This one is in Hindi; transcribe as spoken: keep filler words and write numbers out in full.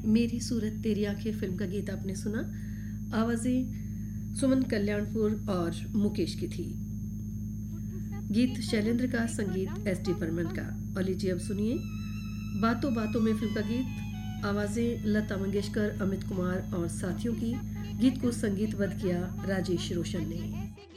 मेरी सूरत तेरी आंखें फिल्म का गीत आपने सुना। आवाज़ें सुमन कल्याणपुर और मुकेश की थी। गीत शैलेंद्र का, संगीत एस डी बर्मन का। और लीजिए अब सुनिए बातों बातों में फिल्म का गीत। आवाज़ें लता मंगेशकर, अमित कुमार और साथियों की। गीत को संगीतबद्ध किया राजेश रोशन ने।